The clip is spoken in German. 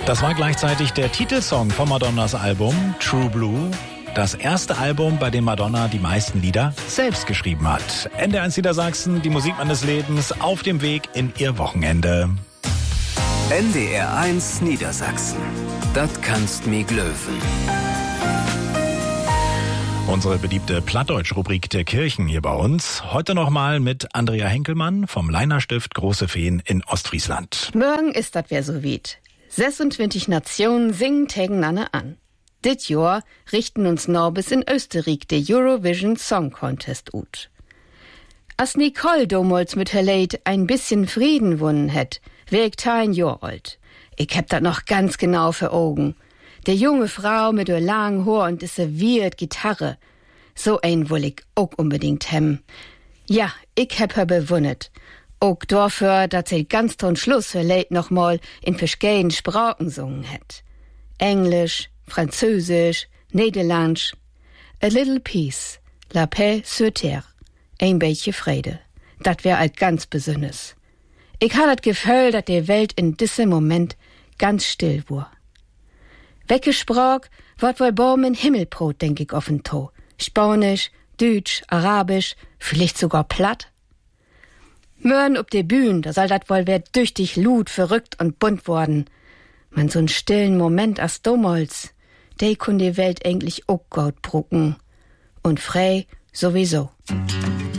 Das war gleichzeitig der Titelsong von Madonnas Album True Blue. Das erste Album, bei dem Madonna die meisten Lieder selbst geschrieben hat. NDR1 Niedersachsen, die Musik meines Lebens, auf dem Weg in ihr Wochenende. NDR1 Niedersachsen. Das kannst mi glöwen. Unsere beliebte Plattdeutsch-Rubrik der Kirchen hier bei uns. Heute nochmal mit Andrea Henkelmann vom Leinerstift Große Feen in Ostfriesland. Morgen ist das wer so weit. 26 Nationen singen tegeneinander an. Dit Jahr richten uns noch bis in Österreich der Eurovision Song Contest ut. Als Nicole damals mit her Leid ein bisschen Frieden wunnen hätt, wär ich 10 Jahr alt. Ich hab dat noch ganz genau vor Augen. Der junge Frau mit der langen Haar und dieser weird Gitarre. So ein will ich auch unbedingt hem. Ja, ich hab her bewunnet. Auch dafür, dass sie ganz zum Schluss her Leid noch mal in verschiedenen Sprachen sungen hätt. Englisch, Französisch, Niederländisch. A little peace, la paix sur terre. Ein bisschen Friede. Dat wär alt ganz besonders. Ich ha dat Gefühl, dat die Welt in diesem Moment ganz still war. Weggesprochen wird wohl Baum in Himmelbrot, denk ich offen to. Spanisch, Deutsch, Arabisch, vielleicht sogar platt. Mörn ob de Bühn, da soll dat wohl wer düchtig lud, verrückt und bunt worden. Man so'n stillen Moment as damals, de kun die Welt eigentlich auch gut brucken. Und frei sowieso.